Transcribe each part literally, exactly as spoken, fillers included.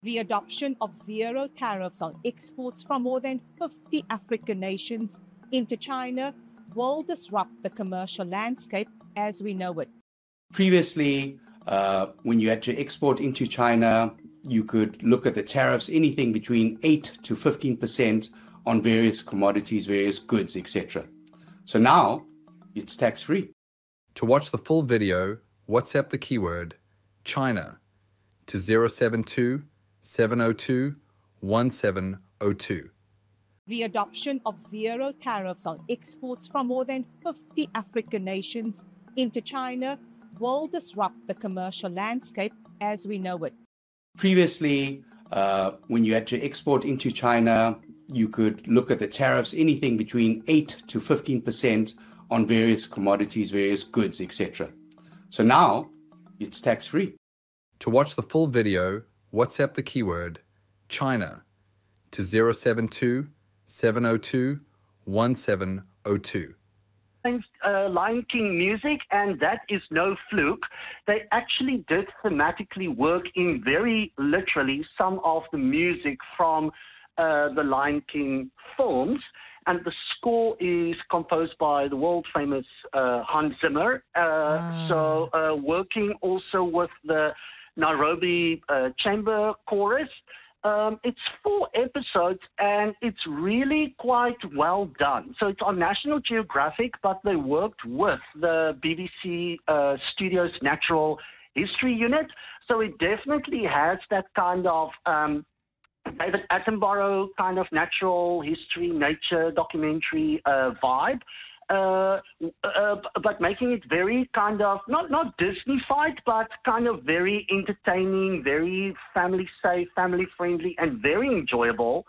The adoption of zero tariffs on exports from more than fifty African nations into China will disrupt the commercial landscape as we know it. Previously, uh, when you had to export into China, you could look at the tariffs, anything between eight to fifteen percent on various commodities, various goods, et cetera. So now it's tax-free. To watch the full video, WhatsApp the keyword China to zero seven two, seven zero two, one seven zero two. The adoption of zero tariffs on exports from more than fifty African nations into China will disrupt the commercial landscape as we know it. Previously, uh, when you had to export into China, you could look at the tariffs, anything between eight to fifteen percent on various commodities, various goods, et cetera. So now it's tax-free. To watch the full video, WhatsApp the keyword China to zero seven two, seven zero two, one seven zero two. Uh, Lion King music, and that is no fluke. They actually did thematically work in very literally some of the music from uh, the Lion King films, and the score is composed by the world-famous uh, Hans Zimmer. Uh, ah. So uh, working also with the Nairobi uh, Chamber Chorus. Um, it's four episodes, and it's really quite well done. So it's on National Geographic, but they worked with the B B C uh, Studios Natural History Unit. So it definitely has that kind of um, David Attenborough kind of natural history, nature documentary uh, vibe. Uh, uh, but making it very kind of, not, not Disney-fied, but kind of very entertaining, very family-safe, family-friendly, and very enjoyable.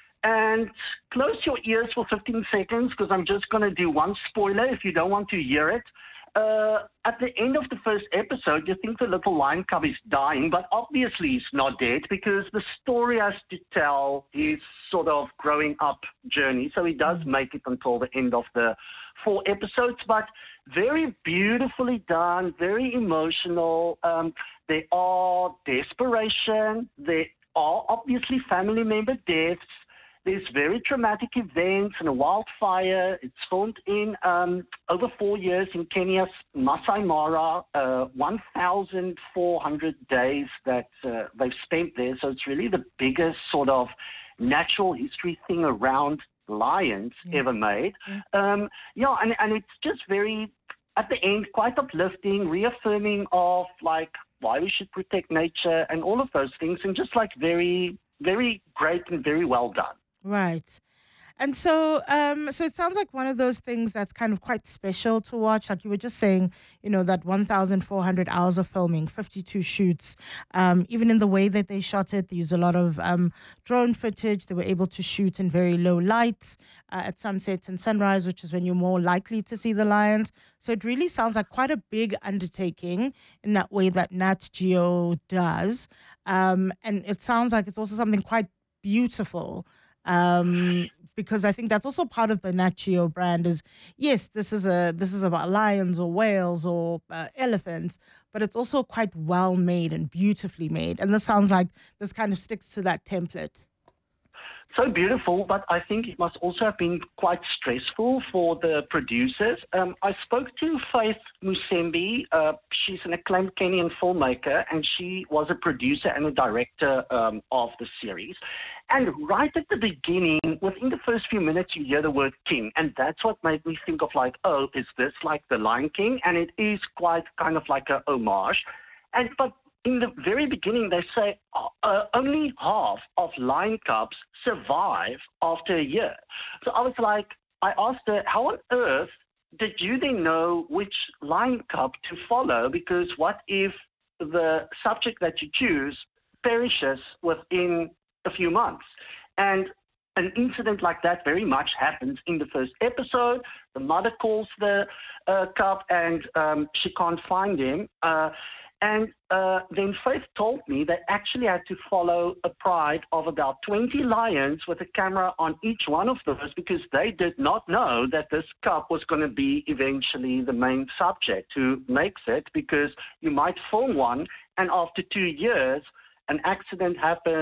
And close your ears for fifteen seconds, because I'm just going to do one spoiler if you don't want to hear it. Uh, at the end of the first episode, you think the little lion cub is dying, but obviously he's not dead, because the story has to tell his sort of growing up journey. So he does make it until the end of the four episodes, but very beautifully done, very emotional. Um, there are desperation. There are obviously family member deaths. There's very traumatic events and a wildfire. It's filmed in um, over four years in Kenya's Masai Mara, uh, one thousand four hundred days that uh, they've spent there. So it's really the biggest sort of natural history thing around lions yeah. ever made. Yeah, um, yeah and, and it's just very, at the end, quite uplifting, reaffirming of like why we should protect nature and all of those things, and just like very, very great and very well done. Right. And so um, so it sounds like one of those things that's kind of quite special to watch. Like you were just saying, you know, that one thousand four hundred hours of filming, fifty-two shoots. Um, even in the way that they shot it, they used a lot of um, drone footage. They were able to shoot in very low lights uh, at sunset and sunrise, which is when you're more likely to see the lions. So it really sounds like quite a big undertaking in that way that Nat Geo does. Um, and it sounds like it's also something quite beautiful. Um, because I think that's also part of the Nat Geo brand is, yes, this is a this is about lions or whales or uh, elephants, but it's also quite well made and beautifully made. And this sounds like this kind of sticks to that template. So beautiful, but I think it must also have been quite stressful for the producers. Um, I spoke to Faith Musembi. Uh, she's an acclaimed Kenyan filmmaker, and she was a producer and a director um, of the series. And right at the beginning, within the first few minutes, you hear the word king. And that's what made me think of like, oh, is this like the Lion King? And it is quite kind of like a homage. And but in the very beginning, they say uh, only half of lion cubs survive after a year. So I was like, I asked her, how on earth did you then know which lion cub to follow? Because what if the subject that you choose perishes within a few months? And an incident like that very much happens in the first episode. The mother calls the uh, cub and um, she can't find him. Uh, And uh, then Faith told me they actually had to follow a pride of about twenty lions with a camera on each one of those, because they did not know that this cub was going to be eventually the main subject who makes it, because you might film one and after two years an accident happens.